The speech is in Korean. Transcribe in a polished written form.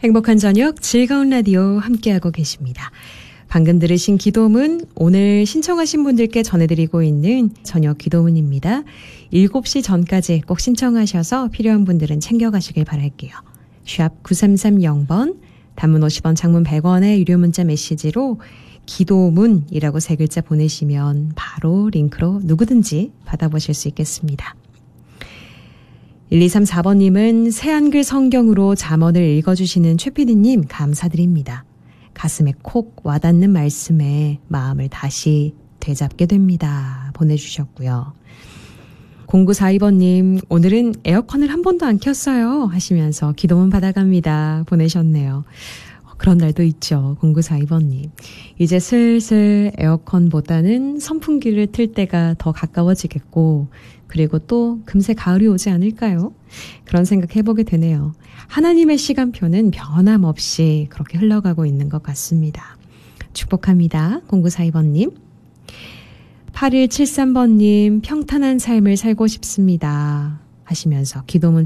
행복한 저녁 즐거운 라디오 함께하고 계십니다. 방금 들으신 기도문 오늘 신청하신 분들께 전해드리고 있는 저녁 기도문입니다. 7시 전까지 꼭 신청하셔서 필요한 분들은 챙겨가시길 바랄게요. 샵 9330번 단문 50원 장문 100원의 유료 문자 메시지로 기도문이라고 3글자 보내시면 바로 링크로 누구든지 받아보실 수 있겠습니다. 1234번님은 새한글 성경으로 잠언을 읽어주시는 최 PD님 감사드립니다. 가슴에 콕 와닿는 말씀에 마음을 다시 되잡게 됩니다. 보내주셨고요. 0942번님 오늘은 에어컨을 한 번도 안 켰어요 하시면서 기도문 받아갑니다. 보내셨네요. 그런 날도 있죠. 0942번님. 이제 슬슬 에어컨보다는 선풍기를 틀 때가 더 가까워지겠고 그리고 또 금세 가을이 오지 않을까요? 그런 생각 해보게 되네요. 하나님의 시간표는 변함없이 그렇게 흘러가고 있는 것 같습니다. 축복합니다. 0942번님. 8173번님 평탄한 삶을 살고 싶습니다 하시면서 기도문